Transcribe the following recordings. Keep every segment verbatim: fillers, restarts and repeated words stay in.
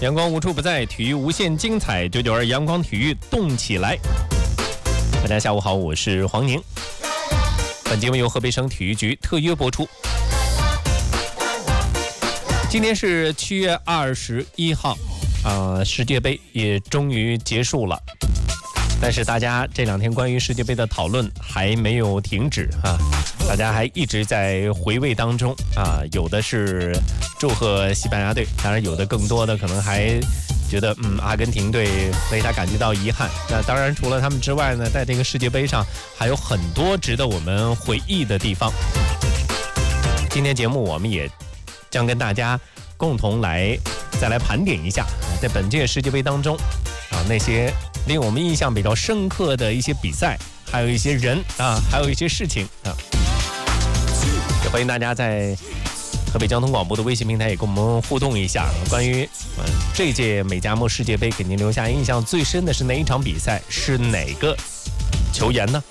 阳光无处不在，体育无限精彩。九九二阳光体育动起来！大家下午好，我是黄宁。本节目由河北省体育局特约播出。今天是七月二十一号，啊、呃，世界杯也终于结束了。但是大家这两天关于世界杯的讨论还没有停止啊，大家还一直在回味当中啊，有的是祝贺西班牙队，当然有的更多的可能还觉得嗯阿根廷队为他感觉到遗憾。那当然除了他们之外呢，在这个世界杯上还有很多值得我们回忆的地方。今天节目我们也将跟大家共同来再来盘点一下，在本届世界杯当中啊那些令我们印象比较深刻的一些比赛，还有一些人啊，还有一些事情啊。也欢迎大家在河北交通广播的微信平台也跟我们互动一下，关于呃这届美加墨世界杯给您留下印象最深的是哪一场比赛，是哪个球员呢？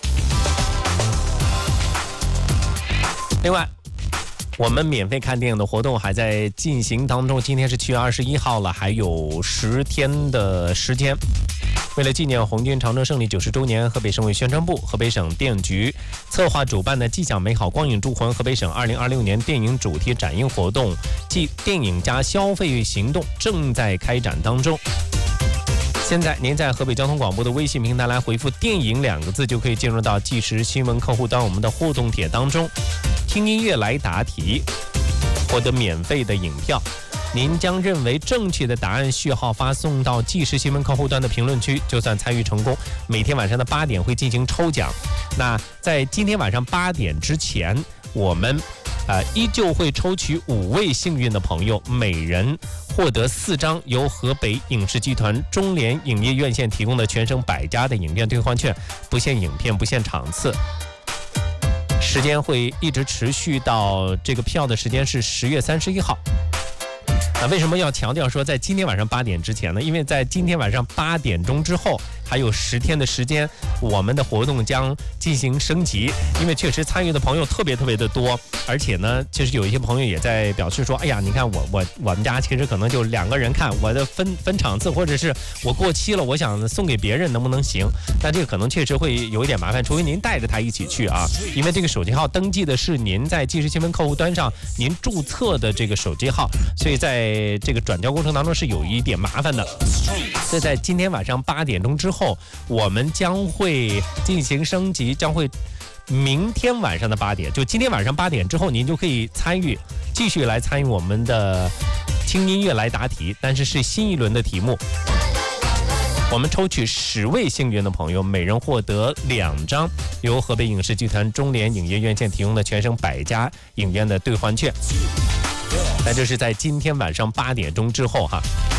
另外，我们免费看电影的活动还在进行当中，今天是七月二十一号了，还有十天的时间。为了纪念红军长征胜利九十周年，河北省委宣传部、河北省电影局策划主办的“既享美好，光影铸魂”河北省二零二六年电影主题展映活动暨电影加消费行动正在开展当中。现在您在河北交通广播的微信平台来回复“电影”两个字，就可以进入到即时新闻客户端我们的互动帖当中，听音乐来答题，获得免费的影票。您将认为正确的答案序号发送到即时新闻客户端的评论区，就算参与成功。每天晚上的八点会进行抽奖。那在今天晚上八点之前，我们呃依旧会抽取五位幸运的朋友，每人获得四张由河北影视集团中联影业院线提供的全省百家的影片兑换券，不限影片，不限场次。时间会一直持续到这个票的时间是十月三十一号。那为什么要强调说在今天晚上八点之前呢？因为在今天晚上八点钟之后还有十天的时间，我们的活动将进行升级。因为确实参与的朋友特别特别的多，而且呢，其实有一些朋友也在表示说，哎呀，你看我我我们家其实可能就两个人看，我的分分场次，或者是我过期了，我想送给别人，能不能行？但这个可能确实会有一点麻烦，除非您带着他一起去啊，因为这个手机号登记的是您在即时新闻客户端上您注册的这个手机号，所以在这个转交过程当中是有一点麻烦的。所以在今天晚上八点钟之后，我们将会进行升级，将会明天晚上的八点，就今天晚上八点之后，您就可以参与，继续来参与我们的听音乐来答题，但是是新一轮的题目。我们抽取十位幸运的朋友，每人获得两张由河北影视集团中联影业院线提供的全省百家影院的兑换券。那这是在今天晚上八点钟之后哈。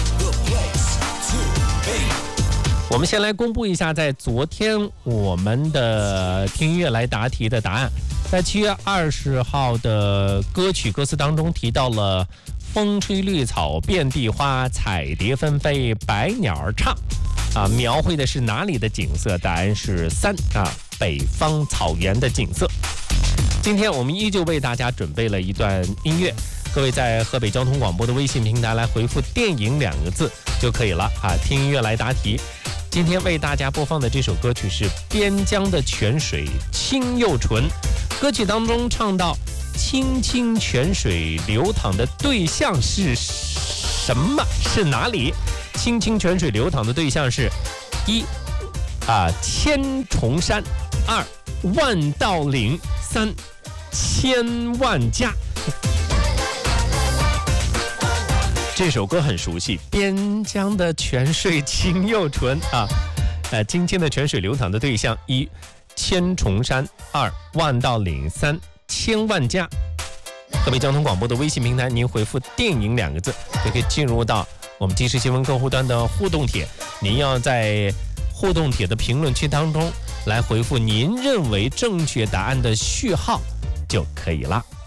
我们先来公布一下，在昨天我们的听音乐来答题的答案。在七月二十号的歌曲歌词当中提到了风吹绿草遍地花，彩蝶纷飞百鸟儿唱啊，描绘的是哪里的景色？答案是三啊，北方草原的景色。今天我们依旧为大家准备了一段音乐，各位在河北交通广播的微信平台来回复电影两个字就可以了啊，听音乐来答题。今天为大家播放的这首歌曲是边疆的泉水清又纯，歌曲当中唱到清清泉水流淌的对象是什么？是哪里？清清泉水流淌的对象是一啊千重山，二万道岭，三千万家。这首歌很熟悉，边疆的泉水清又纯啊，呃，清清的泉水流淌的对象一千重山，二万道岭，三千万家。河北交通广播的微信平台，您回复“电影”两个字，就可以进入到我们即时新闻客户端的互动帖。您要在互动帖的评论区当中来回复您认为正确答案的序号就可以了。